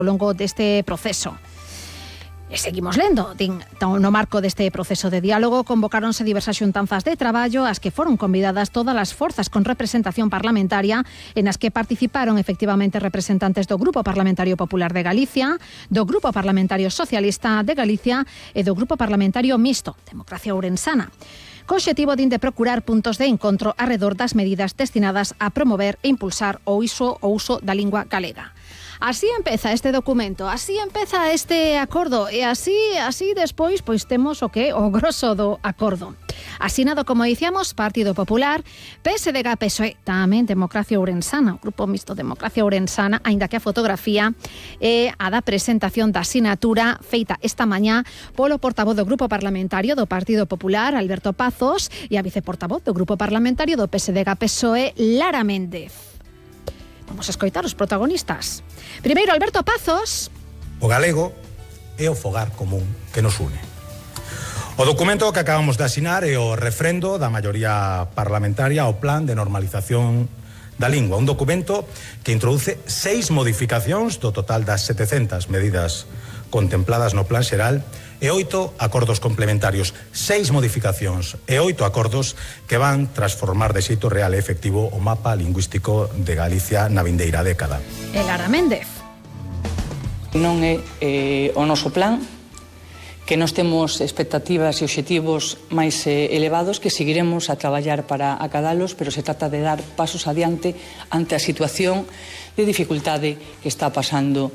ao longo deste proceso. E seguimos lendo. No marco deste proceso de diálogo convocáronse diversas xuntanzas de traballo ás que foron convidadas todas as forzas con representación parlamentaria, en as que participaron efectivamente representantes do Grupo Parlamentario Popular de Galicia, do Grupo Parlamentario Socialista de Galicia e do Grupo Parlamentario Mixto, Democracia Ourensana, co obxectivo de procurar puntos de encontro arredor das medidas destinadas a promover e impulsar o uso da lingua galega. Así empeza este documento, así empeza este acordo e así despois pois temos o grosso do acordo. Asinado, como dicíamos, Partido Popular, PSDG, PSOE, tamén Democracia Ourensana, o Grupo Mixto Democracia Ourensana, aínda que a fotografía é a da presentación da asinatura feita esta mañá polo portavoz do Grupo Parlamentario do Partido Popular, Alberto Pazos, e a viceportavoz do Grupo Parlamentario do PSDG, PSOE, Lara Méndez. Vamos a escoitar os protagonistas. Primeiro, Alberto Pazos. O galego é o fogar común que nos une. O documento que acabamos de asinar é o refrendo da maioría parlamentaria ao Plan de Normalización da Lingua, un documento que introduce 6 modificacións do total das 700 medidas contempladas no Plan Xeral e 8 acordos complementarios, 6 modificacións e 8 acordos que van transformar de xeito real e efectivo o mapa lingüístico de Galicia na vindeira década. Lara Méndez. Non é o noso plan, que nós temos expectativas e obxectivos máis elevados que seguiremos a traballar para acadalos, pero se trata de dar pasos adiante ante a situación de dificultade que está pasando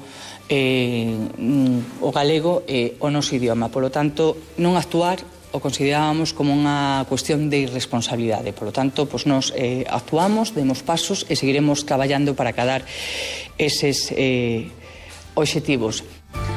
o galego e o noso idioma. Por lo tanto, non actuar o considerábamos como unha cuestión de irresponsabilidade. Por lo tanto, pues nos actuamos, demos pasos e seguiremos traballando para acadar eses obxectivos.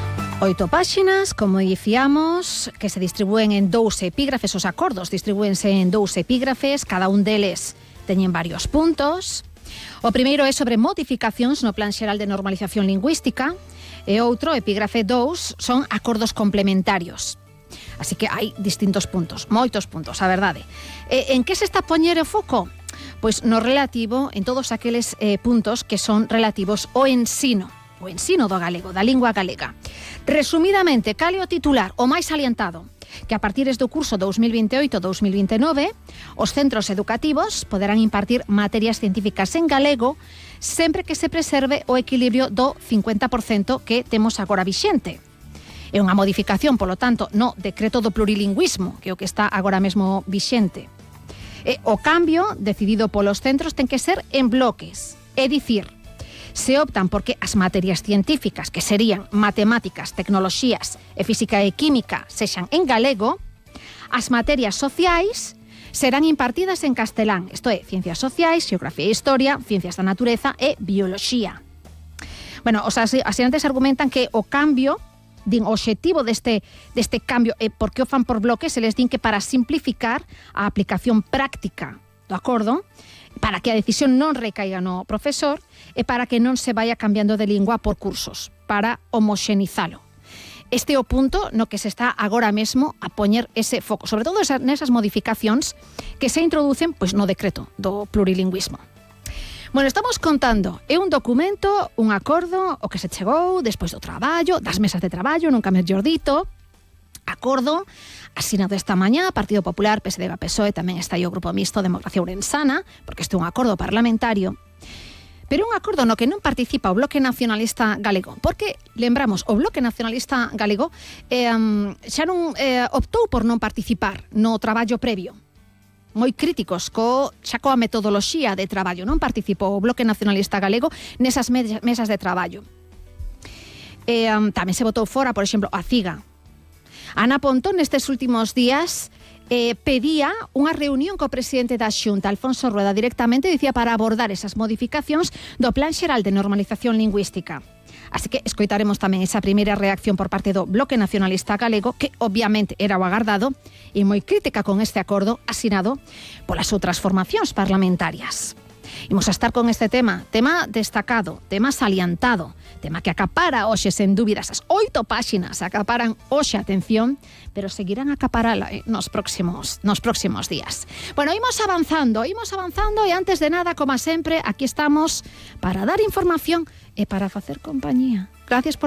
8 páxinas, como dicíamos, que se distribúen en 2 epígrafes, os acordos distribúense en 2 epígrafes, cada un deles teñen varios puntos. O primeiro é sobre modificacións no Plan Xeral de Normalización Lingüística e outro, epígrafe 2, son acordos complementarios. Así que hai distintos puntos, moitos puntos, a verdade. En que se está a poñer o foco? Pois no relativo, en todos aqueles puntos que son relativos ao ensino do galego, da lingua galega. Resumidamente, cal é o titular, o máis salientado? Que a partir do curso 2028-2029 os centros educativos poderán impartir materias científicas en galego sempre que se preserve o equilibrio do 50% que temos agora vixente. É unha modificación, polo tanto, no decreto do plurilingüismo, que é o que está agora mesmo vixente. O cambio decidido polos centros ten que ser en bloques, é dicir, se optan porque as materias científicas, que serían matemáticas, tecnoloxías e física e química, sexan en galego, as materias sociais serán impartidas en castelán, isto é, ciencias sociais, xeografía e historia, ciencias da natureza e bioloxía. Bueno, os asinantes argumentan que o cambio, o obxectivo deste cambio, e porque o fan por bloques, se les din que para simplificar a aplicación práctica do acordo, para que a decisión non recaiga no profesor e para que non se vaya cambiando de lingua por cursos, para homoxenizalo. Este é o punto no que se está agora mesmo a poñer ese foco, sobre todo nesas modificacións que se introducen pois no decreto do plurilingüismo. Bueno, estamos contando, é un documento, un acordo, o que se chegou despois do traballo, das mesas de traballo, nunca mellor dito, acordo asinado esta mañá, Partido Popular, PSDG, PSOE, tamén está aí o Grupo Mixto Democracia Ourensana, porque este é un acordo parlamentario, pero un acordo no que non participa o Bloque Nacionalista Galego, porque, lembramos, o Bloque Nacionalista Galego xa non optou por non participar no traballo previo, moi críticos xa coa metodoloxía de traballo, non participou o Bloque Nacionalista Galego nesas mesas de traballo. Tamén se votou fora, por exemplo, a CIGA. Ana Pontón nestes últimos días pedía unha reunión co presidente da Xunta, Alfonso Rueda, directamente, dicía, para abordar esas modificacións do Plan Xeral de Normalización Lingüística. Así que escoitaremos tamén esa primeira reacción por parte do Bloque Nacionalista Galego, que obviamente era o agardado, e moi crítica con este acordo asinado polas outras formacións parlamentarias. Imos a estar con este tema destacado, tema salientado, tema que acapara hoxe sen dúbida, esas 8 páxinas acaparan hoxe atención, pero seguirán a acaparala nos próximos días. Bueno, imos avanzando e antes de nada, como sempre, aquí estamos para dar información e para facer compañía. Gracias por